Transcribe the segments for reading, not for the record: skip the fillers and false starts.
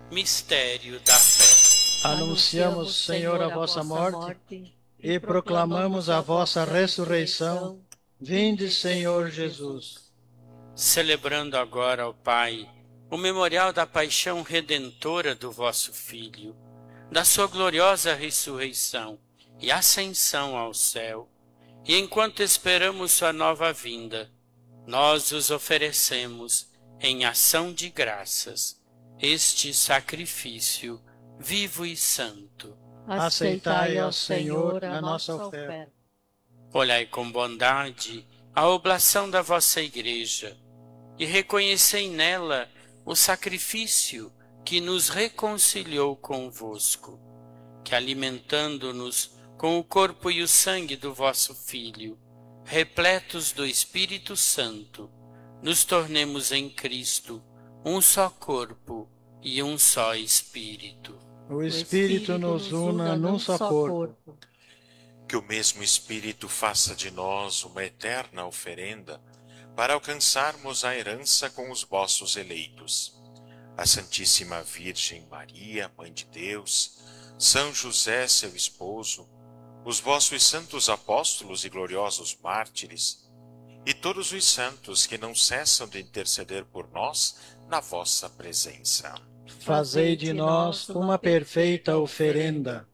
Mistério da fé. Anunciamos, Senhor, a vossa morte e proclamamos a vossa ressurreição. Vinde, Senhor Jesus. Celebrando agora, ó Pai, o memorial da paixão redentora do vosso Filho, da sua gloriosa ressurreição e ascensão ao céu, e enquanto esperamos sua nova vinda, nós os oferecemos, em ação de graças, este sacrifício vivo e santo. Aceitai, ó Senhor, a nossa oferta. Olhai com bondade a oblação da vossa Igreja e reconhecei nela o sacrifício que nos reconciliou convosco, que alimentando-nos com o corpo e o sangue do vosso Filho, repletos do Espírito Santo, nos tornemos em Cristo um só corpo e um só Espírito. O Espírito nos una num só corpo. Que o mesmo Espírito faça de nós uma eterna oferenda para alcançarmos a herança com os vossos eleitos. A Santíssima Virgem Maria, Mãe de Deus, São José, seu esposo, os vossos santos apóstolos e gloriosos mártires, e todos os santos que não cessam de interceder por nós na vossa presença. Fazei de nós uma perfeita oferenda.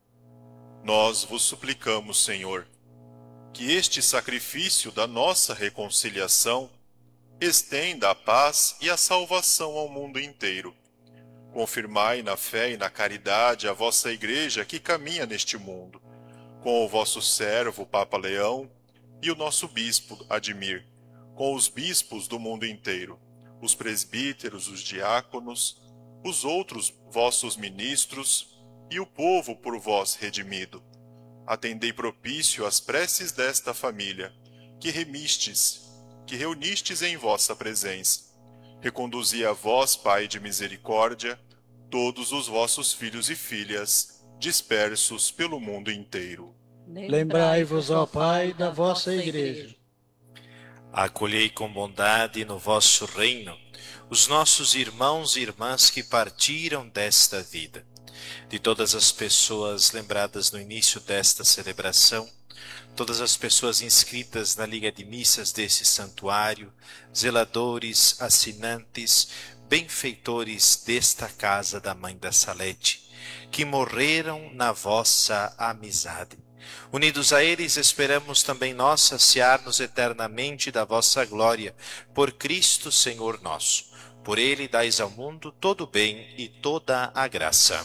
Nós vos suplicamos, Senhor, que este sacrifício da nossa reconciliação estenda a paz e a salvação ao mundo inteiro. Confirmai na fé e na caridade a vossa Igreja que caminha neste mundo, com o vosso servo, Papa Leão, e o nosso bispo, Admir, com os bispos do mundo inteiro, os presbíteros, os diáconos, os outros vossos ministros e o povo por vós redimido. Atendei propício às preces desta família, que reunistes em vossa presença. Reconduzi a vós, Pai de misericórdia, todos os vossos filhos e filhas, dispersos pelo mundo inteiro. Lembrai-vos, ó Pai, da vossa Igreja. Acolhei com bondade no vosso reino os nossos irmãos e irmãs que partiram desta vida. De todas as pessoas lembradas no início desta celebração, todas as pessoas inscritas na Liga de Missas desse santuário, zeladores, assinantes, benfeitores desta casa da Mãe da Salete, que morreram na vossa amizade. Unidos a eles, esperamos também nós saciar-nos eternamente da vossa glória, por Cristo Senhor nosso. Por ele dais ao mundo todo o bem e toda a graça.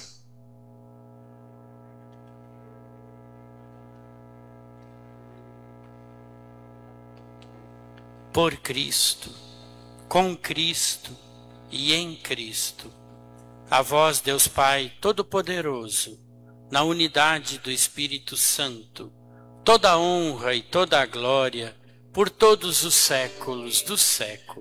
Por Cristo, com Cristo e em Cristo. A vós, Deus Pai Todo-Poderoso, na unidade do Espírito Santo, toda a honra e toda a glória por todos os séculos dos séculos.